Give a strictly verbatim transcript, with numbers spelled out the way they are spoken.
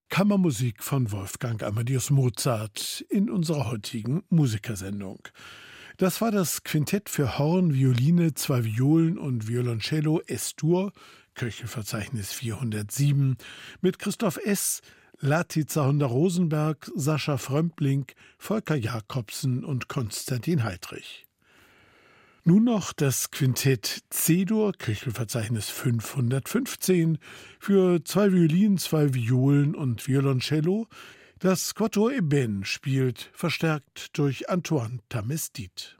Kammermusik von Wolfgang Amadeus Mozart in unserer heutigen Musikersendung. Das war das Quintett für Horn, Violine, zwei Violen und Violoncello S-Dur, Köchelverzeichnis vierhundertsieben, mit Christoph S., Latica Honda-Rosenberg, Sascha Frömpling, Volker Jacobsen und Konstantin Heidrich. Nun noch das Quintett C-Dur, Köchelverzeichnis fünfhundertfünfzehn, für zwei Violinen, zwei Violen und Violoncello. Das Quatuor Eben spielt, verstärkt durch Antoine Tamestit.